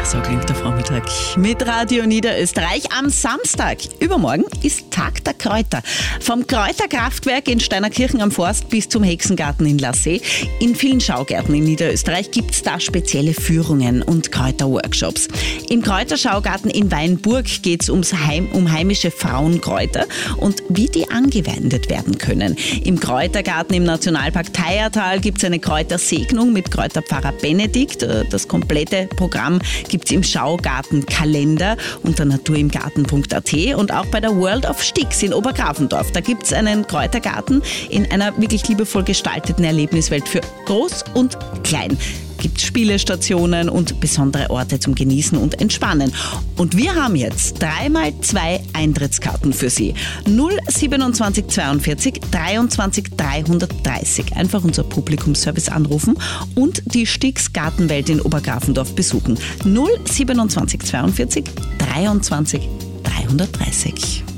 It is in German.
So klingt der Vormittag mit Radio Niederösterreich. Am Samstag, übermorgen, ist Tag der Kräuter. Vom Kräuterkraftwerk in Steinerkirchen am Forst bis zum Hexengarten in Lassee. In vielen Schaugärten in Niederösterreich gibt es da spezielle Führungen und Kräuterworkshops. Im Kräuterschaugarten in Weinburg geht es um heimische Frauenkräuter und wie die angewendet werden können. Im Kräutergarten im Nationalpark Theiertal gibt es eine Kräutersegnung mit Kräuterpfarrer Benedikt. Das komplette Programm gibt es im Schaugartenkalender unter naturimgarten.at und auch bei der World of Sticks in Obergrafendorf. Da gibt es einen Kräutergarten in einer wirklich liebevoll gestalteten Erlebniswelt für Groß und Klein. Gibt es Spielestationen und besondere Orte zum Genießen und Entspannen. Und wir haben jetzt 3x2 Eintrittskarten für Sie. 027 42 23 330. Einfach unser Publikumsservice anrufen und die Sticks Gartenwelt in Obergrafendorf besuchen. 027 42 23 330.